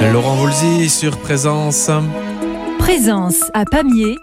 Laurent Voulzy sur Présence. Présence à Pamiers,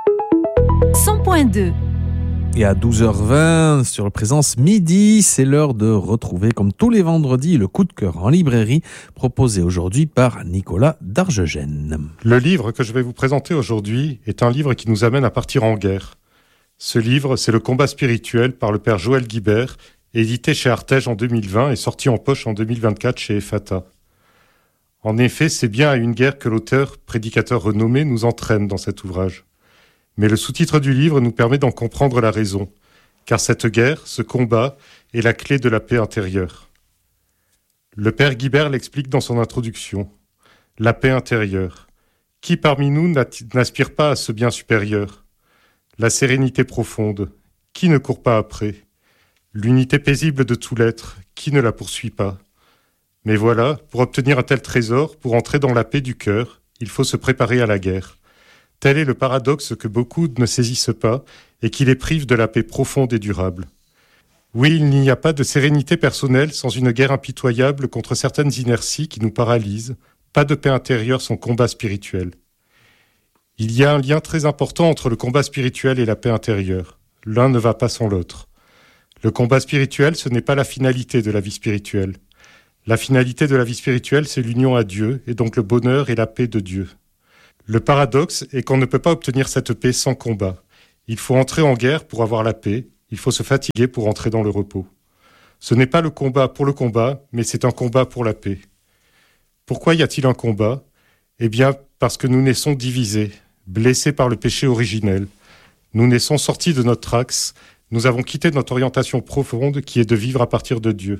100.2. Et à 12h20 sur Présence midi, c'est l'heure de retrouver, comme tous les vendredis, le coup de cœur en librairie proposé aujourd'hui par Nicolas d'Argegène. Le livre que je vais vous présenter aujourd'hui est un livre qui nous amène à partir en guerre. Ce livre, c'est Le combat spirituel par le père Joël Guibert, édité chez Artege en 2020 et sorti en poche en 2024 chez Ephata. En effet, c'est bien à une guerre que l'auteur, prédicateur renommé, nous entraîne dans cet ouvrage. Mais le sous-titre du livre nous permet d'en comprendre la raison, car cette guerre, ce combat, est la clé de la paix intérieure. Le père Guibert l'explique dans son introduction. La paix intérieure. Qui parmi nous n'aspire pas à ce bien supérieur ? La sérénité profonde. Qui ne court pas après ? L'unité paisible de tout l'être. Qui ne la poursuit pas ? Mais voilà, pour obtenir un tel trésor, pour entrer dans la paix du cœur, il faut se préparer à la guerre. Tel est le paradoxe que beaucoup ne saisissent pas et qui les prive de la paix profonde et durable. Oui, il n'y a pas de sérénité personnelle sans une guerre impitoyable contre certaines inerties qui nous paralysent, pas de paix intérieure sans combat spirituel. Il y a un lien très important entre le combat spirituel et la paix intérieure. L'un ne va pas sans l'autre. Le combat spirituel, ce n'est pas la finalité de la vie spirituelle. La finalité de la vie spirituelle, c'est l'union à Dieu, et donc le bonheur et la paix de Dieu. Le paradoxe est qu'on ne peut pas obtenir cette paix sans combat. Il faut entrer en guerre pour avoir la paix, il faut se fatiguer pour entrer dans le repos. Ce n'est pas le combat pour le combat, mais c'est un combat pour la paix. Pourquoi y a-t-il un combat ? Eh bien, parce que nous naissons divisés, blessés par le péché originel. Nous naissons sortis de notre axe, nous avons quitté notre orientation profonde qui est de vivre à partir de Dieu.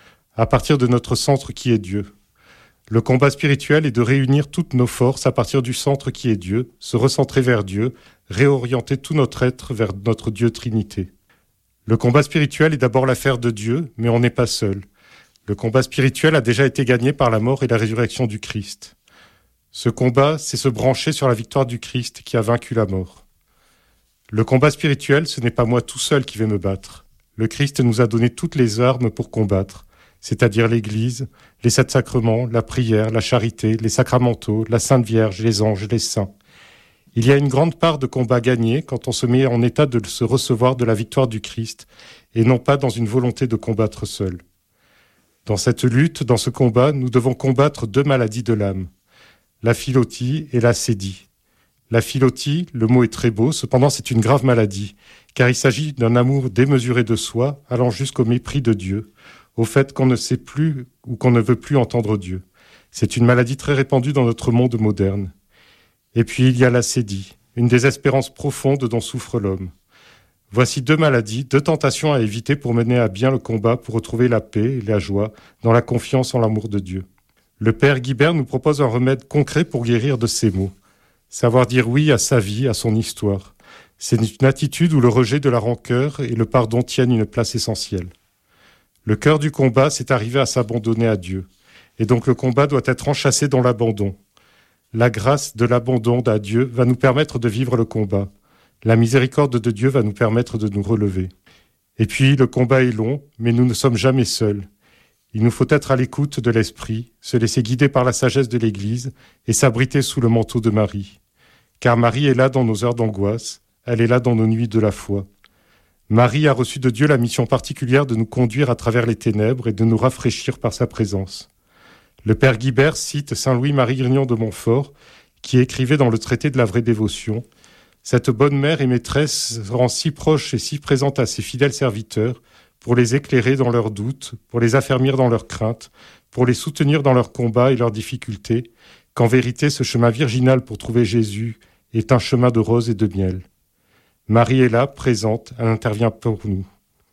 À partir de notre centre qui est Dieu. Le combat spirituel est de réunir toutes nos forces à partir du centre qui est Dieu, se recentrer vers Dieu, réorienter tout notre être vers notre Dieu Trinité. Le combat spirituel est d'abord l'affaire de Dieu, mais on n'est pas seul. Le combat spirituel a déjà été gagné par la mort et la résurrection du Christ. Ce combat, c'est se brancher sur la victoire du Christ qui a vaincu la mort. Le combat spirituel, ce n'est pas moi tout seul qui vais me battre. Le Christ nous a donné toutes les armes pour combattre. C'est-à-dire l'Église, les 7 sacrements, la prière, la charité, les sacramentaux, la Sainte Vierge, les anges, les saints. Il y a une grande part de combat gagné quand on se met en état de se recevoir de la victoire du Christ et non pas dans une volonté de combattre seul. Dans cette lutte, dans ce combat, nous devons combattre 2 maladies de l'âme, la philotie et la cédie. La philotie, le mot est très beau, cependant c'est une grave maladie, car il s'agit d'un amour démesuré de soi, allant jusqu'au mépris de Dieu, au fait qu'on ne sait plus ou qu'on ne veut plus entendre Dieu. C'est une maladie très répandue dans notre monde moderne. Et puis il y a la cédie, une désespérance profonde dont souffre l'homme. Voici 2 maladies, 2 tentations à éviter pour mener à bien le combat, pour retrouver la paix et la joie dans la confiance en l'amour de Dieu. Le père Guibert nous propose un remède concret pour guérir de ces maux. Savoir dire oui à sa vie, à son histoire. C'est une attitude où le rejet de la rancœur et le pardon tiennent une place essentielle. Le cœur du combat, c'est arriver à s'abandonner à Dieu. Et donc le combat doit être enchâssé dans l'abandon. La grâce de l'abandon à Dieu va nous permettre de vivre le combat. La miséricorde de Dieu va nous permettre de nous relever. Et puis le combat est long, mais nous ne sommes jamais seuls. Il nous faut être à l'écoute de l'Esprit, se laisser guider par la sagesse de l'Église et s'abriter sous le manteau de Marie. Car Marie est là dans nos heures d'angoisse, elle est là dans nos nuits de la foi. Marie a reçu de Dieu la mission particulière de nous conduire à travers les ténèbres et de nous rafraîchir par sa présence. Le père Guibert cite saint Louis-Marie Grignon de Montfort, qui écrivait dans le traité de la vraie dévotion « Cette bonne mère et maîtresse se rend si proche et si présente à ses fidèles serviteurs pour les éclairer dans leurs doutes, pour les affermir dans leurs craintes, pour les soutenir dans leurs combats et leurs difficultés, qu'en vérité ce chemin virginal pour trouver Jésus est un chemin de roses et de miel. » Marie est là, présente, elle intervient pour nous.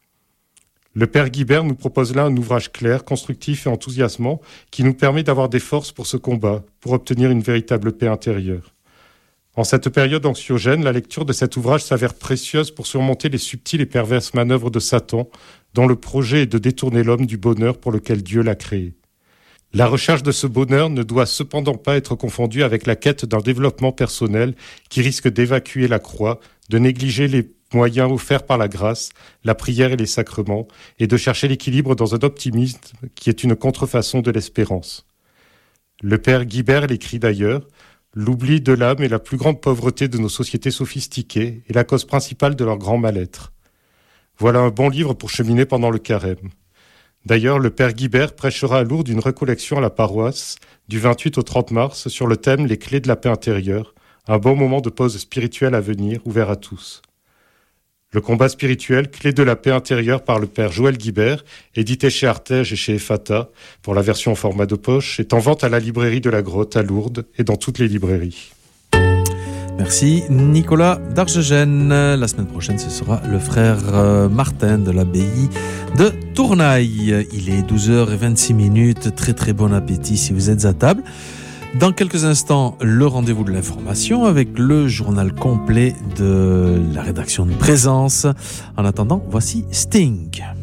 Le père Guibert nous propose là un ouvrage clair, constructif et enthousiasmant qui nous permet d'avoir des forces pour ce combat, pour obtenir une véritable paix intérieure. En cette période anxiogène, la lecture de cet ouvrage s'avère précieuse pour surmonter les subtiles et perverses manœuvres de Satan, dont le projet est de détourner l'homme du bonheur pour lequel Dieu l'a créé. La recherche de ce bonheur ne doit cependant pas être confondue avec la quête d'un développement personnel qui risque d'évacuer la croix, de négliger les moyens offerts par la grâce, la prière et les sacrements, et de chercher l'équilibre dans un optimisme qui est une contrefaçon de l'espérance. Le père Guibert l'écrit d'ailleurs. L'oubli de l'âme est la plus grande pauvreté de nos sociétés sophistiquées et la cause principale de leur grand mal-être. Voilà un bon livre pour cheminer pendant le carême. D'ailleurs, le père Guibert prêchera à Lourdes une recollection à la paroisse du 28 au 30 mars sur le thème « Les clés de la paix intérieure », un bon moment de pause spirituelle à venir, ouvert à tous. Le combat spirituel, clé de la paix intérieure par le père Joël Guibert, édité chez Artege et chez Ephata, pour la version en format de poche, est en vente à la librairie de la Grotte à Lourdes et dans toutes les librairies. Merci Nicolas d'Argegène. La semaine prochaine, ce sera le frère Martin de l'abbaye de Tournaille. Il est 12h26. Très très bon appétit si vous êtes à table. Dans quelques instants, le rendez-vous de l'information avec le journal complet de la rédaction de Présence. En attendant, voici Sting.